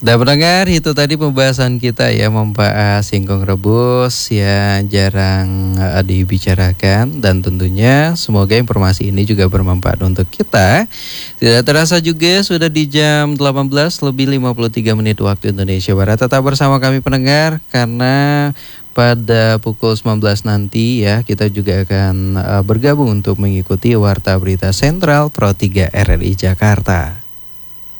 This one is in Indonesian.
Dan pendengar, itu tadi pembahasan kita ya, membahas singkong rebus yang jarang dibicarakan. Dan tentunya semoga informasi ini juga bermanfaat untuk kita. Tidak terasa juga sudah di jam 18 lebih 53 menit waktu Indonesia Barat. Tetap bersama kami pendengar, karena pada pukul 19 nanti ya kita juga akan bergabung untuk mengikuti Warta Berita Sentral Pro 3 RRI Jakarta.